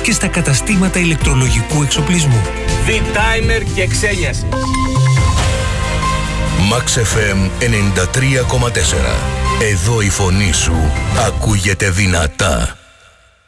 και στα καταστήματα ηλεκτρολογικού εξοπλισμού. V-Timer και ξένιαση. Max FM 93,4. Εδώ η φωνή σου ακούγεται δυνατά.